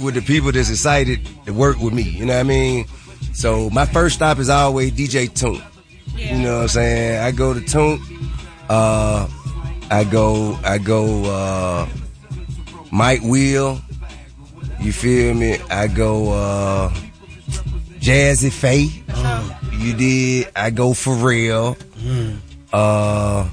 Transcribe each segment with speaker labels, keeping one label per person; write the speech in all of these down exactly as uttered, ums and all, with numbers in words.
Speaker 1: with the people that's excited to work with me. You know what I mean? So my first stop is always D J Toon. Yeah. You know what I'm saying? I go to Toon. Uh, I go, I go, uh, Mike Will. You feel me? I go, uh, Jazzy Faye. Mm. You did. I go Pharrell. Mm. Uh,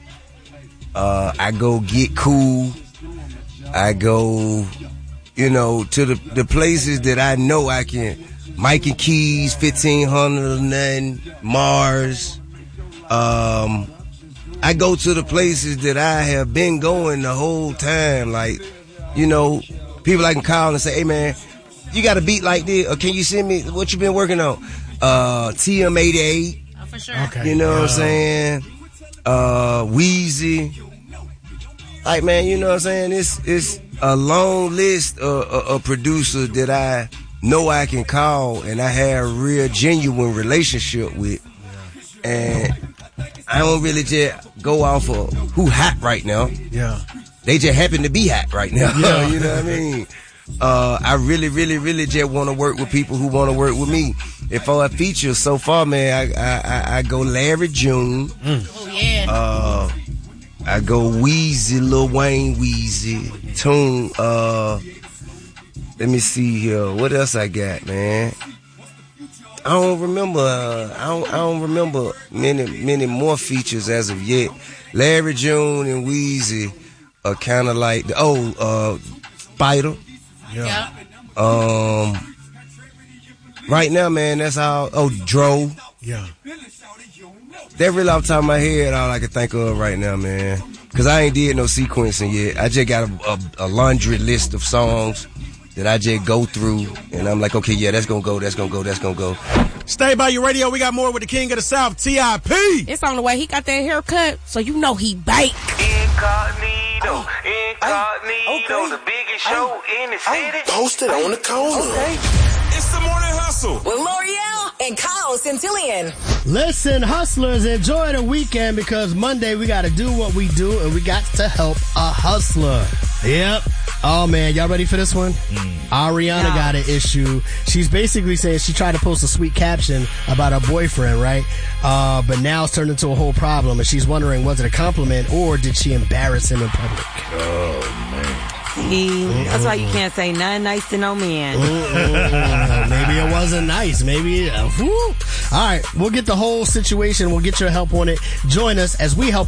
Speaker 1: uh, I go Get Cool. I go, you know, to the, the places that I know I can. Mike and Keys, fifteen hundred or nothing, Mars. Um, I go to the places that I have been going the whole time. Like, you know, people I can call and say, hey, man, you got a beat like this, or can you send me what you been working on? Uh, T M eighty-eight.
Speaker 2: Oh, for sure.
Speaker 1: Okay. You know yeah. what I'm saying? Uh, Wheezy. Like, man, you know what I'm saying? It's, it's a long list of, of, of producers that I know I can call and I have a real genuine relationship with. Yeah. And I don't really just go off of who hot right now.
Speaker 3: Yeah.
Speaker 1: They just happen to be hot right now.
Speaker 3: Yeah.
Speaker 1: You know what I mean? Uh, I really, really, really just want to work with people who want to work with me. If I feature so far, man, I I, I go Larry June.
Speaker 2: Mm. Oh, yeah.
Speaker 1: Uh, I go Wheezy, Lil Wayne Wheezy, Toon, uh, let me see here. What else I got, man? I don't remember. Uh, I don't. I don't remember many, many more features as of yet. Larry June and Wheezy are kind of like the oh, uh, Spider.
Speaker 2: Yeah.
Speaker 1: Um. Right now, man, that's all. Oh, Dro.
Speaker 3: Yeah.
Speaker 1: That really off the top of my head, all I can think of right now, man. Cause I ain't did no sequencing yet. I just got a, a, a laundry list of songs that I just go through, and I'm like, okay, yeah, that's gonna go, that's gonna go, that's gonna go.
Speaker 3: Stay by your radio. We got more with the King of the South, T I P
Speaker 2: It's on the way. He got that haircut, so you know he baked.
Speaker 4: Incognito, incognito, okay. The biggest show I, in the city.
Speaker 5: Posted on the corner.
Speaker 4: Okay.
Speaker 5: It's the morning hustle
Speaker 6: with L'Oreal and Kyle Centillion.
Speaker 7: Listen, hustlers, enjoy the weekend because Monday we got to do what we do and we got to help a hustler. Yep. Oh, man, y'all ready for this one? Mm. Ariana yeah. got an issue. She's basically saying she tried to post a sweet caption about her boyfriend, right? Uh, but now it's turned into a whole problem, and she's wondering, was it a compliment or did she embarrass him in public?
Speaker 1: Oh, man.
Speaker 8: See, mm-hmm. That's why you can't say nothing nice to no man.
Speaker 7: Mm-hmm. Maybe it wasn't nice. Maybe. Uh, All right, we'll get the whole situation. We'll get your help on it. Join us as we help